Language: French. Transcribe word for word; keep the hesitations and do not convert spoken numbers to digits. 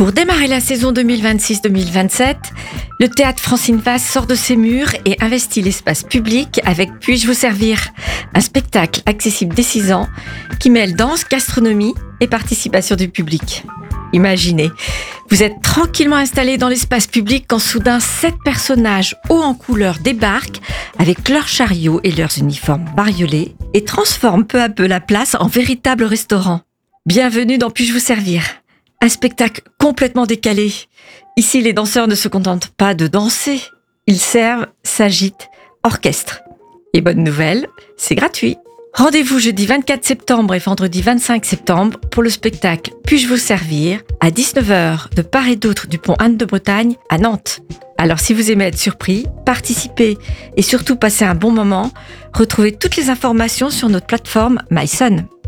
Pour démarrer la saison deux mille vingt-six deux mille vingt-sept, le théâtre Francine Vasse sort de ses murs et investit l'espace public avec Puis-je vous servir ? Un spectacle accessible dès six ans qui mêle danse, gastronomie et participation du public. Imaginez, vous êtes tranquillement installé dans l'espace public quand soudain sept personnages hauts en couleur débarquent avec leurs chariots et leurs uniformes bariolés et transforment peu à peu la place en véritable restaurant. Bienvenue dans Puis-je vous servir ? Un spectacle complètement décalé. Ici, les danseurs ne se contentent pas de danser. Ils servent, s'agitent, orchestrent. Et bonne nouvelle, c'est gratuit. Rendez-vous jeudi vingt-quatre septembre et vendredi vingt-cinq septembre pour le spectacle Puis-je vous servir à dix-neuf heures de part et d'autre du pont Anne de Bretagne à Nantes. Alors si vous aimez être surpris, participez et surtout passer un bon moment, retrouvez toutes les informations sur notre plateforme MySun.